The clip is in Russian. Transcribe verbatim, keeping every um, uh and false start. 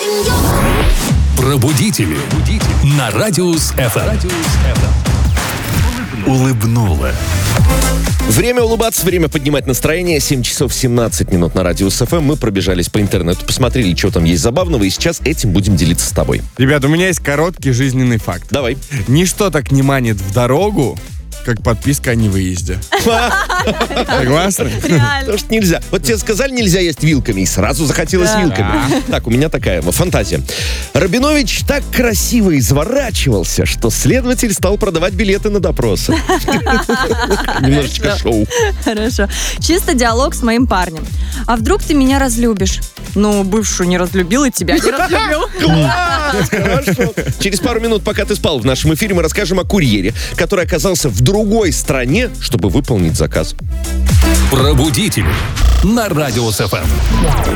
Пробудители на Радиус эф эм. Улыбнула. Время улыбаться, время поднимать настроение. семь часов семнадцать минут на Радиус эф эм. Мы пробежались по интернету, посмотрели, что там есть забавного, и сейчас этим будем делиться с тобой. Ребят, у меня есть короткий жизненный факт. Давай. Ничто так не манит в дорогу, как подписка о невыезде. Согласны? Реально. Потому что нельзя. Вот тебе сказали, нельзя есть вилками, и сразу захотелось Да. вилками. Так, у меня такая фантазия. Рабинович так красиво изворачивался, что следователь стал продавать билеты на допросы. Немножечко шоу. Хорошо. Чисто диалог с моим парнем. А вдруг ты меня разлюбишь? Ну, бывшую не разлюбил и тебя не разлюбил. Класс! Хорошо. Через пару минут, пока ты спал, в нашем эфире мы расскажем о курьере, который оказался в другой стране, чтобы выполнить заказ. Пробудители на Радиус эф эм.